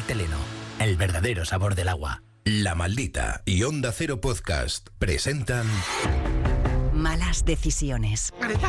Teleno, el verdadero sabor del agua. La Maldita y Onda Cero Podcast presentan Malas decisiones.